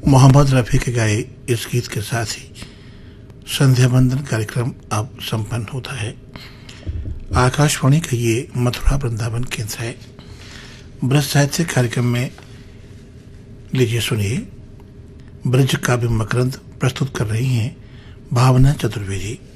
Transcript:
मोहम्मद रफ़ी के गाए इस गीत के साथ ही संध्या बंदन कार्यक्रम अब संपन्न होता है। आकाशवाणी का ये मथुरा वृंदावन केंद्र है। ब्रज साहित्य कार्यक्रम में लीजिए सुनिए ब्रज काव्य मकरंद प्रस्तुत कर रही हैं भावना चतुर्वेदी।